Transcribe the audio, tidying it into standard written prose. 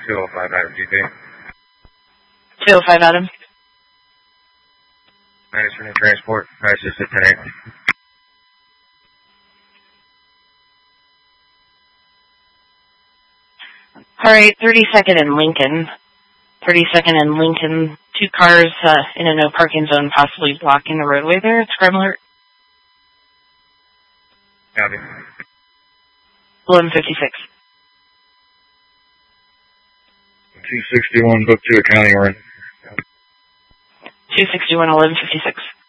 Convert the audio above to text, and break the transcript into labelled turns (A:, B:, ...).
A: 205 Adam GP.
B: 205 Adam.
A: Madison and transport. Crisis at 10-8.
B: Alright, 32nd and Lincoln. 32nd and Lincoln. 2 cars in a no parking zone, possibly blocking the roadway there. It's crime alert.
A: Copy.
B: 1156.
A: 261, book 2 accounting run.
B: 261, 1156.